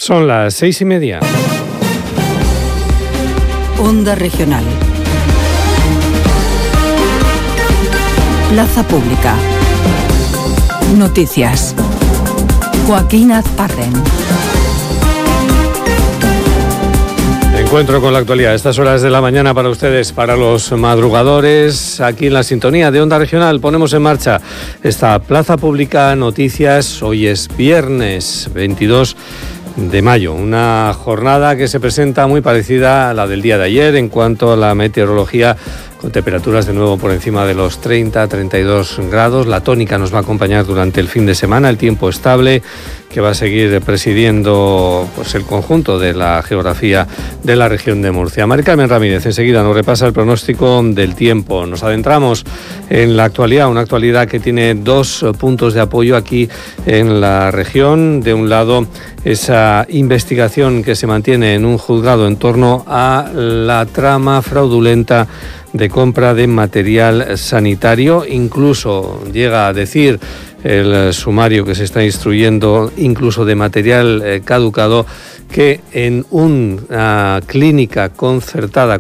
Son las 6:30. Onda Regional. Plaza Pública. Noticias. Joaquín Azparren. Encuentro con la actualidad a estas horas de la mañana para ustedes, para los madrugadores. Aquí en la sintonía de Onda Regional ponemos en marcha esta Plaza Pública Noticias. Hoy es viernes 22 de mayo, una jornada que se presenta muy parecida a la del día de ayer en cuanto a la meteorología, con temperaturas de nuevo por encima de los 30-32 grados. La tónica nos va a acompañar durante el fin de semana, el tiempo estable que va a seguir presidiendo el conjunto de la geografía de la región de Murcia. Mari Carmen Ramírez enseguida nos repasa el pronóstico del tiempo. Nos adentramos en la actualidad, una actualidad que tiene dos puntos de apoyo aquí en la región. De un lado, esa investigación que se mantiene en un juzgado en torno a la trama fraudulenta de compra de material sanitario. Incluso llega a decir el sumario que se está instruyendo, incluso de material caducado, que en una clínica concertada